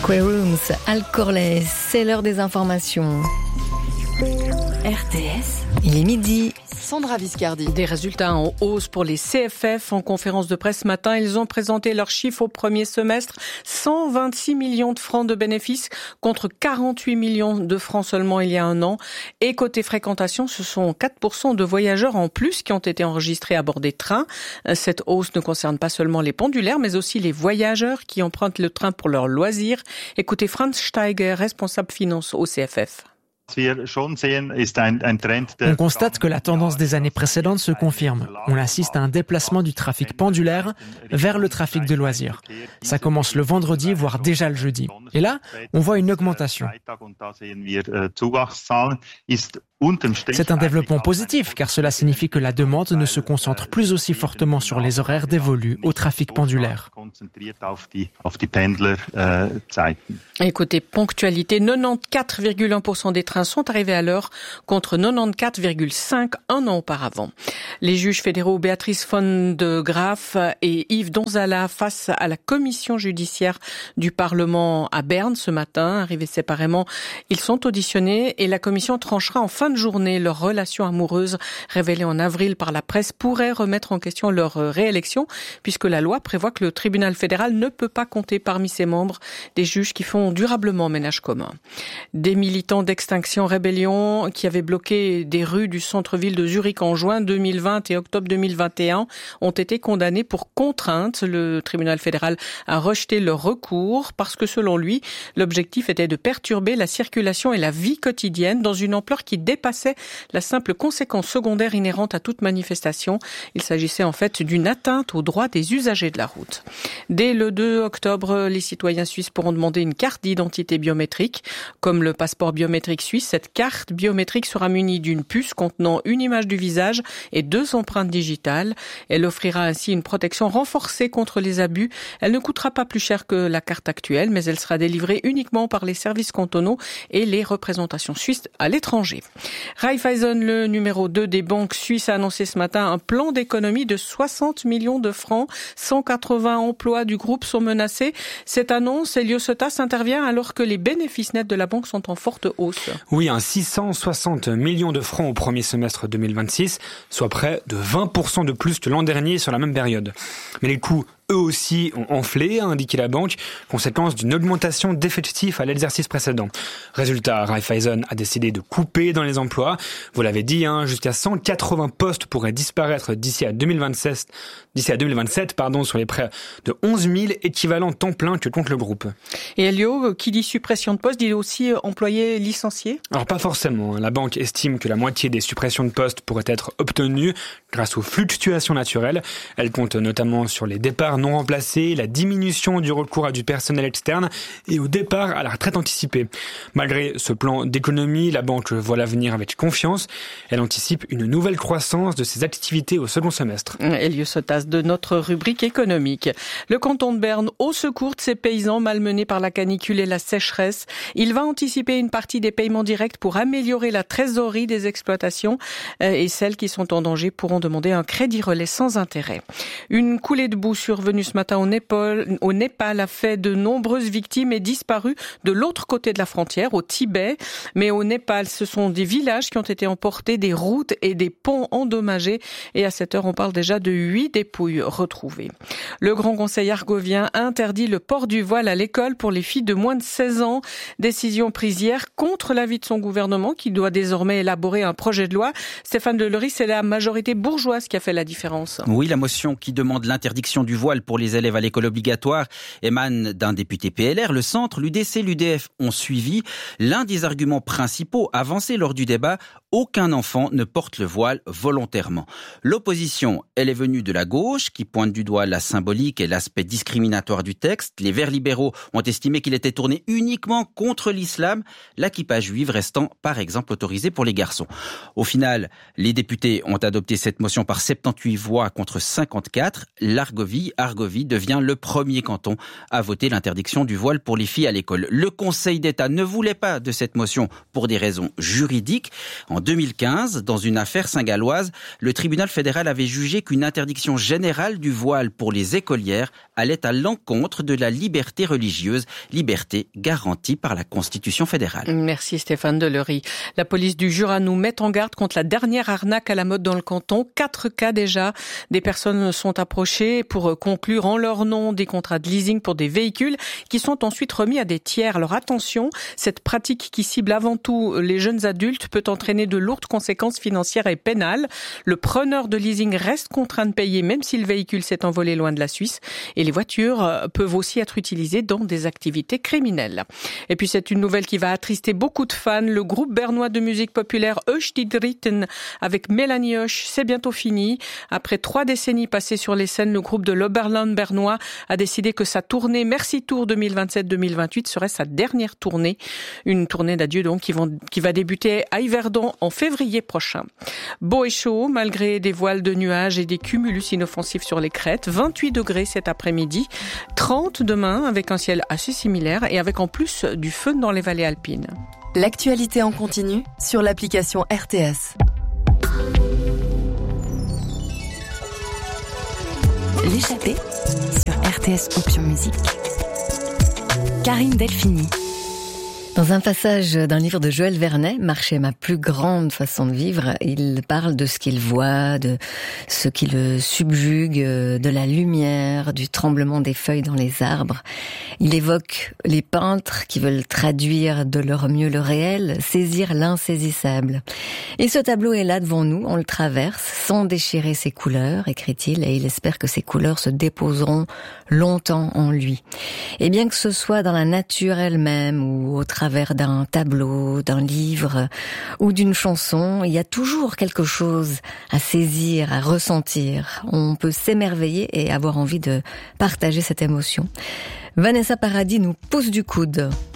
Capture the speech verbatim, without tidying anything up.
Querums, Alcorlès, c'est l'heure des informations. R T S, il est midi. Sandra Viscardi. Des résultats en hausse pour les C F F. En conférence de presse ce matin, ils ont présenté leurs chiffres au premier semestre. cent vingt-six millions de francs de bénéfices contre quarante-huit millions de francs seulement il y a un an. Et côté fréquentation, ce sont quatre pour cent de voyageurs en plus qui ont été enregistrés à bord des trains. Cette hausse ne concerne pas seulement les pendulaires, mais aussi les voyageurs qui empruntent le train pour leurs loisirs. Écoutez Franz Steiger, responsable finance au C F F. On constate que la tendance des années précédentes se confirme. On assiste à un déplacement du trafic pendulaire vers le trafic de loisirs. Ça commence le vendredi, voire déjà le jeudi. Et là, on voit une augmentation. C'est un développement positif, car cela signifie que la demande ne se concentre plus aussi fortement sur les horaires dévolus au trafic pendulaire. Et côté ponctualité, quatre-vingt-quatorze virgule un pour cent des trains sont arrivés à l'heure contre quatre-vingt-quatorze virgule cinq pour cent un an auparavant. Les juges fédéraux Béatrice von de Graaf et Yves Donzala face à la commission judiciaire du Parlement à Berne ce matin. Arrivés séparément, ils sont auditionnés et la commission tranchera en fin de journée. Leur relation amoureuse révélée en avril par la presse pourrait remettre en question leur réélection puisque la loi prévoit que le tribunal fédéral ne peut pas compter parmi ses membres des juges qui font durablement ménage commun. Des militants d'Extinction Rébellion qui avaient bloqué des rues du centre-ville de Zurich en juin deux mille vingt et octobre deux mille vingt et un ont été condamnés pour contrainte. Le tribunal fédéral a rejeté leur recours parce que selon lui, l'objectif était de perturber la circulation et la vie quotidienne dans une ampleur qui dépassait la simple conséquence secondaire inhérente à toute manifestation. Il s'agissait en fait d'une atteinte aux droits des usagers de la route. Dès le deux octobre, les citoyens suisses pourront demander une carte d'identité biométrique. Comme le passeport biométrique suisse, cette carte biométrique sera munie d'une puce contenant une image du visage et deux empreintes digitales. Elle offrira ainsi une protection renforcée contre les abus. Elle ne coûtera pas plus cher que la carte actuelle, mais elle sera délivrée uniquement par les services cantonaux et les représentations suisses à l'étranger. Raiffeisen, le numéro deux des banques suisses, a annoncé ce matin un plan d'économie de soixante millions de francs. cent quatre-vingts emplois du groupe sont menacés. Cette annonce, Eliosotas, intervient alors que les bénéfices nets de la banque sont en forte hausse. Oui, un six cent soixante millions de francs au premier semestre deux mille vingt-six, soit près de vingt pour cent de plus que l'an dernier sur la même période. Mais les coûts, eux aussi, ont enflé, a indiqué la banque, conséquence d'une augmentation d'effectifs à l'exercice précédent. Résultat, Raiffeisen a décidé de couper dans les emplois. Vous l'avez dit, hein, jusqu'à cent quatre-vingts postes pourraient disparaître d'ici à deux mille vingt-sept, d'ici à deux mille vingt-sept, pardon, sur les près de onze mille équivalents temps plein que compte le groupe. Et Elio, qui dit suppression de postes, dit aussi employés licenciés ? Alors pas forcément. La banque estime que la moitié des suppressions de postes pourraient être obtenues grâce aux fluctuations naturelles. Elle compte notamment sur les départs non remplacés, la diminution du recours à du personnel externe et au départ à la retraite anticipée. Malgré ce plan d'économie, la banque voit l'avenir avec confiance. Elle anticipe une nouvelle croissance de ses activités au second semestre. Eliosotas de notre rubrique économique. Le canton de Berne au secours de ses paysans malmenés par la canicule et la sécheresse. Il va anticiper une partie des paiements directs pour améliorer la trésorerie des exploitations et celles qui sont en danger pourront demander un crédit relais sans intérêt. Une coulée de boue survenue ce matin au Népal, au Népal a fait de nombreuses victimes et disparu de l'autre côté de la frontière, au Tibet. Mais au Népal, ce sont des villages qui ont été emportés, des routes et des ponts endommagés. Et à cette heure, on parle déjà de huit dépouilles retrouvées. Le Grand Conseil argovien interdit le port du voile à l'école pour les filles de moins de seize ans. Décision prise hier contre l'avis de son gouvernement qui doit désormais élaborer un projet de loi. Stéphane Delory, c'est la majorité bourgeoise qui a fait la différence. Oui, la motion qui demande l'interdiction du voile pour les élèves à l'école obligatoire émane d'un député P L R. Le Centre, l'U D C, l'U D F ont suivi. L'un des arguments principaux avancés lors du débat, aucun enfant ne porte le voile volontairement. L'opposition, elle est venue de la gauche, qui pointe du doigt la symbolique et l'aspect discriminatoire du texte. Les Verts libéraux ont estimé qu'il était tourné uniquement contre l'islam, la kippa juive restant, par exemple, autorisée pour les garçons. Au final, les députés ont adopté cette motion par soixante-dix-huit voix contre cinquante-quatre. L'Argovie, Argovie devient le premier canton à voter l'interdiction du voile pour les filles à l'école. Le Conseil d'État ne voulait pas de cette motion pour des raisons juridiques. En deux mille quinze, dans une affaire saint-galloise, le tribunal fédéral avait jugé qu'une interdiction générale du voile pour les écolières allait à l'encontre de la liberté religieuse, liberté garantie par la Constitution fédérale. Merci Stéphane Delory. La police du Jura nous met en garde contre la dernière arnaque à la mode dans le canton. Quatre cas déjà. Des personnes sont approchées pour conclure en leur nom des contrats de leasing pour des véhicules qui sont ensuite remis à des tiers. Alors attention, cette pratique qui cible avant tout les jeunes adultes peut entraîner de lourdes conséquences financières et pénales. Le preneur de leasing reste contraint de payer même si le véhicule s'est envolé loin de la Suisse. Et les voitures peuvent aussi être utilisées dans des activités criminelles. Et puis c'est une nouvelle qui va attrister beaucoup de fans. Le groupe bernois de musique populaire Hoche die Dritten avec Mélanie Hoche, c'est bientôt fini. Après trois décennies passées sur les scènes, le groupe de l'Oberland bernois a décidé que sa tournée Merci Tour deux mille vingt-sept deux mille vingt-huit serait sa dernière tournée. Une tournée d'adieu donc qui, vont, qui va débuter à Yverdon en février prochain. Beau et chaud, malgré des voiles de nuages et des cumulus inoffensifs sur les crêtes. vingt-huit degrés cet après-midi, trente demain avec un ciel assez similaire et avec en plus du feu dans les vallées alpines. L'actualité en continu sur l'application R T S. L'échappée sur R T S Option Musique. Karine Delphini. Dans un passage d'un livre de Joël Vernet, Marcher ma plus grande façon de vivre, il parle de ce qu'il voit, de ce qui le subjugue, de la lumière, du tremblement des feuilles dans les arbres. Il évoque les peintres qui veulent traduire de leur mieux le réel, saisir l'insaisissable. Et ce tableau est là devant nous, on le traverse sans déchirer ses couleurs, écrit-il, et il espère que ces couleurs se déposeront longtemps en lui. Et bien que ce soit dans la nature elle-même ou au travers d'un tableau, d'un livre ou d'une chanson, il y a toujours quelque chose à saisir, à ressentir. On peut s'émerveiller et avoir envie de partager cette émotion. Vanessa Paradis nous pousse du coude.